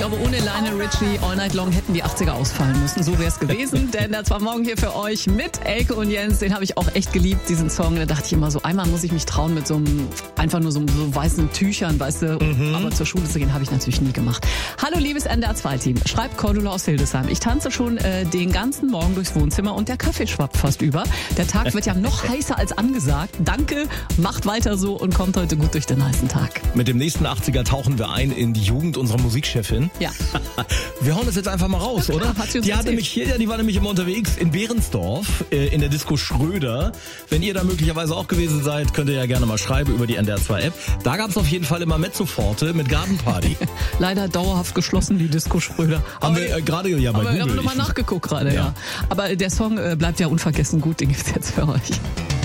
glaube, ohne Lionel Richie All Night Long hätten die 80er ausfallen müssen. So wäre es gewesen. Denn das war morgen hier für euch mit Elke und Jens. Den habe ich auch echt geliebt, diesen Song. Da dachte ich immer so, einmal muss ich mich trauen mit so einem, einfach nur so weißen Tüchern, weißt du. Aber zur Schule zu gehen, habe ich natürlich nie gemacht. Hallo, liebes NDR2-Team. Schreibt Cordula aus Hildesheim. Ich tanze schon den ganzen Morgen durchs Wohnzimmer und der Kaffee schwappt fast über. Der Tag wird ja noch heißer als angesagt. Danke, macht weiter so und kommt heute gut durch den heißen Tag. Mit dem nächsten 80er tauchen wir ein in die Jugend unserer Musikchefin. Ja. Wir hauen das jetzt einfach mal raus, Ja, klar, oder? hat sie uns Die erzählt. die war nämlich immer unterwegs in Behrensdorf, in der Disco Schröder. Wenn ihr da möglicherweise auch gewesen seid, könnt ihr ja gerne mal schreiben über die NDR2-App. Da gab es auf jeden Fall immer Mezzoforte mit Gartenparty. Leider dauerhaft geschlossen, die Disco Schröder. Haben wir gerade ja bei Aber wir Google. haben nochmal nachgeguckt gerade, ja. Aber der Song bleibt ja unvergessen gut, den gibt's jetzt für euch.